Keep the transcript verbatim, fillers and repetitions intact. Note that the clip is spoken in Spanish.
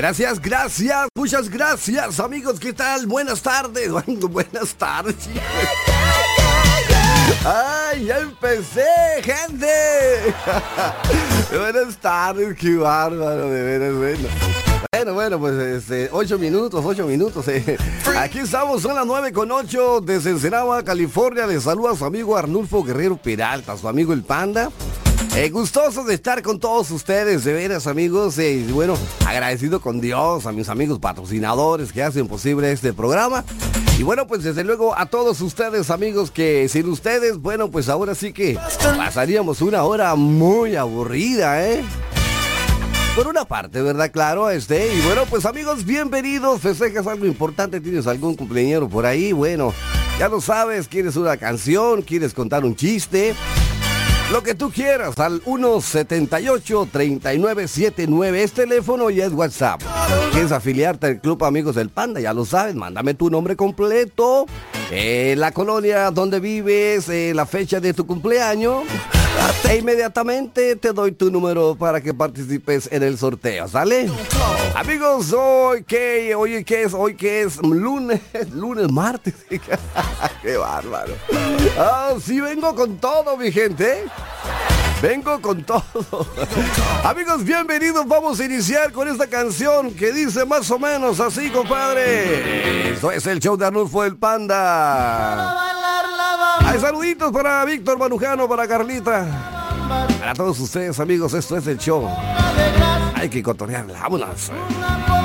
Gracias, gracias, muchas gracias, amigos, ¿qué tal? Buenas tardes, bueno, buenas tardes. ¡Ay, ya empecé, gente! Buenas tardes, qué bárbaro, de veras, bueno. Bueno, bueno, pues este, ocho minutos, ocho minutos. Eh. Aquí estamos, son las nueve con ocho desde Ensenada, California. Les saluda a su amigo Arnulfo Guerrero Peralta, su amigo el Panda. Eh, gustoso de estar con todos ustedes, de veras, amigos. Eh, y bueno, agradecido con Dios, a mis amigos patrocinadores que hacen posible este programa. Y bueno, pues desde luego a todos ustedes, amigos, que sin ustedes, bueno, pues ahora sí que pasaríamos una hora muy aburrida, ¿eh? Por una parte, ¿verdad? Claro, este. Y bueno, pues amigos, bienvenidos. Festejas algo importante, tienes algún cumpleañero por ahí. Bueno, ya lo sabes, quieres una canción, quieres contar un chiste. Lo que tú quieras, al uno setenta y ocho, treinta y nueve setenta y nueve. Es teléfono y es WhatsApp. ¿Quieres afiliarte al Club Amigos del Panda? Ya lo sabes, mándame tu nombre completo, eh, la colonia donde vives, eh, la fecha de tu cumpleaños. E inmediatamente te doy tu número para que participes en el sorteo, ¿sale? Amigos, hoy que, hoy que es, hoy que es lunes, lunes, martes. Qué bárbaro. Ah, sí vengo con todo, mi gente. Vengo con todo. Amigos, bienvenidos. Vamos a iniciar con esta canción que dice más o menos así, compadre. Esto es el show de Arnulfo el Panda. Hay saluditos para Víctor Manujano, para Carlita. Para todos ustedes, amigos, esto es el show. Hay que cotorrearla, vámonos.